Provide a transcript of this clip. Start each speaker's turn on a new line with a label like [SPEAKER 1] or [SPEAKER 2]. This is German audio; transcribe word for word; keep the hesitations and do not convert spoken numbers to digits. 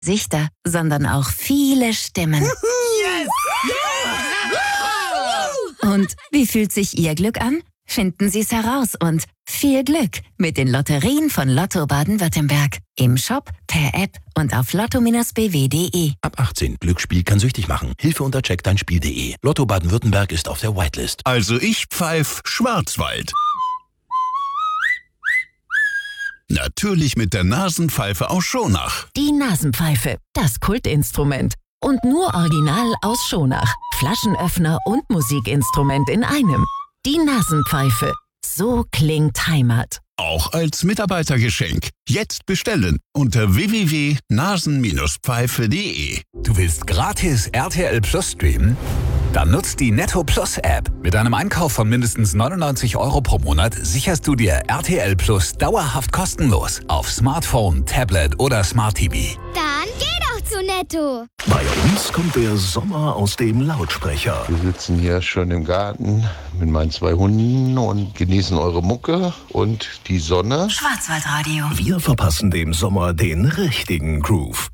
[SPEAKER 1] Gesichter, sondern auch viele Stimmen.
[SPEAKER 2] Yes!
[SPEAKER 1] Und wie fühlt sich Ihr Glück an? Finden Sie es heraus und viel Glück mit den Lotterien von Lotto Baden-Württemberg. Im Shop, per App und auf lotto Bindestrich b w punkt de.
[SPEAKER 3] Ab achtzehn. Glücksspiel kann süchtig machen. Hilfe unter check dein Spiel punkt de. Lotto Baden-Württemberg ist auf der Whitelist.
[SPEAKER 4] Also ich pfeif Schwarzwald. Natürlich mit der Nasenpfeife aus Schonach.
[SPEAKER 5] Die Nasenpfeife, das Kultinstrument. Und nur original aus Schonach. Flaschenöffner und Musikinstrument in einem. Die Nasenpfeife. So klingt Heimat.
[SPEAKER 4] Auch als Mitarbeitergeschenk. Jetzt bestellen unter w w w punkt nasen Pfeife punkt de.
[SPEAKER 6] Du willst gratis R T L Plus streamen? Dann nutzt die Netto Plus App. Mit einem Einkauf von mindestens neunundneunzig Euro pro Monat sicherst du dir R T L Plus dauerhaft kostenlos auf Smartphone, Tablet oder Smart T V.
[SPEAKER 7] Dann geh doch zu Netto.
[SPEAKER 8] Bei uns kommt der Sommer aus dem Lautsprecher.
[SPEAKER 9] Wir sitzen hier schon im Garten mit meinen zwei Hunden und genießen eure Mucke und die Sonne.
[SPEAKER 1] Schwarzwaldradio.
[SPEAKER 8] Wir verpassen dem Sommer den richtigen Groove.